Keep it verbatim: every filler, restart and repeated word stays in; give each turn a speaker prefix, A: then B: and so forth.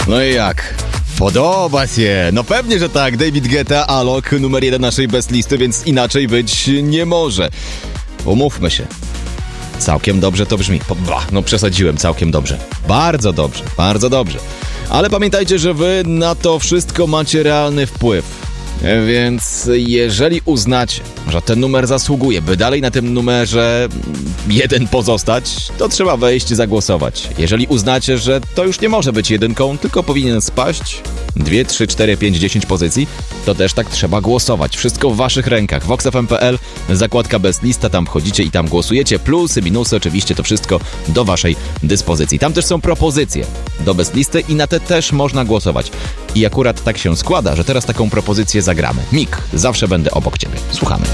A: No i jak? Podoba się. No pewnie, że tak. David Guetta, Alok, numer jeden naszej best listy, więc inaczej być nie może. Umówmy się. Całkiem dobrze to brzmi. No przesadziłem, całkiem dobrze. Bardzo dobrze, bardzo dobrze. Ale pamiętajcie, że wy na to wszystko macie realny wpływ. Więc jeżeli uznacie, że ten numer zasługuje, by dalej na tym numerze jeden pozostać, to trzeba wejść i zagłosować. Jeżeli uznacie, że to już nie może być jedynką, tylko powinien spaść dwie, trzy, cztery, pięć, dziesięć pozycji, to też tak trzeba głosować. Wszystko w waszych rękach. vox f m kropka p l, zakładka Best Lista, tam wchodzicie i tam głosujecie. Plusy, minusy, oczywiście to wszystko do waszej dyspozycji. Tam też są propozycje do Best Listy i na te też można głosować. I akurat tak się składa, że teraz taką propozycję zagramy. Mik, zawsze będę obok ciebie. Słuchamy.